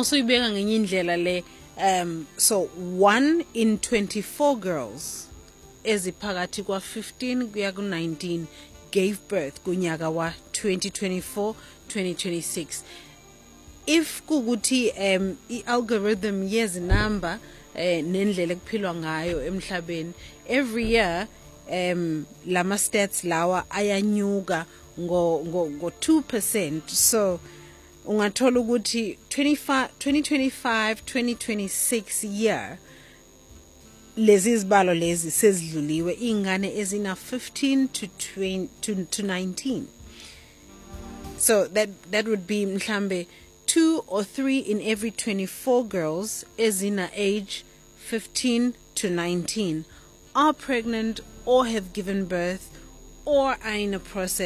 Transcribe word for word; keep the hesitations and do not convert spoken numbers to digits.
Mosuyibeka ngenye indlela le um so one in twenty-four girls eziphakathi kwa fifteen kuya ku nineteen gave birth kunyaka wa twenty twenty-four twenty twenty-six. If kuguthi um i-algorithm yezinamba eh nendlela ekuphilwa ngayo emhlabeni, every year um lama stats lawa ayanyuka ngo ngo ngo two percent. So ungathola ukuthi twenty twenty-five twenty twenty-six year lezi zibalo lezi sezidluliwe ingane ezina fifteen to twenty to, to nineteen. So that that would be mhlambe two or three in every twenty-four girls ezina age fifteen to nineteen are pregnant or have given birth or are in a process